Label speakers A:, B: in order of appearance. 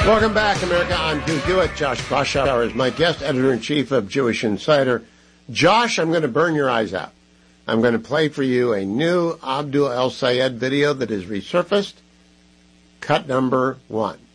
A: Welcome back, America. I'm Duke Hewitt. Josh Boschauer is my guest, editor-in-chief of Jewish Insider. Josh, I'm going to burn your eyes out. I'm going to play for you a new Abdul El Sayed video that is resurfaced. Cut number 1.